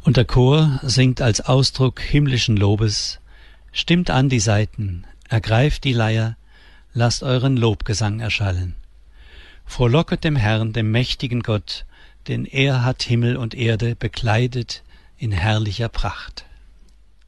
Und der Chor singt als Ausdruck himmlischen Lobes: Stimmt an die Saiten, ergreift die Leier, lasst euren Lobgesang erschallen. Frohlocket dem Herrn, dem mächtigen Gott, denn er hat Himmel und Erde bekleidet in herrlicher Pracht.